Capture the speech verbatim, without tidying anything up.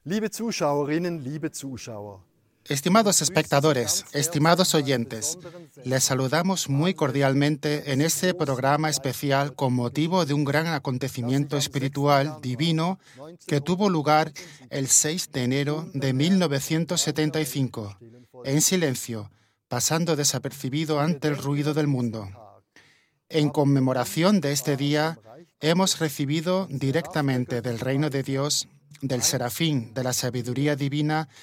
Liebe Zuschauerinnen, liebe Zuschauer. Estimados espectadores, estimados oyentes, les saludamos muy cordialmente en este programa especial con motivo de un gran acontecimiento espiritual divino que tuvo lugar el seis de enero de mil novecientos setenta y cinco, en silencio, pasando desapercibido ante el ruido del mundo. En conmemoración de este día, hemos recibido directamente del reino de Dios, del serafín de la sabiduría divina,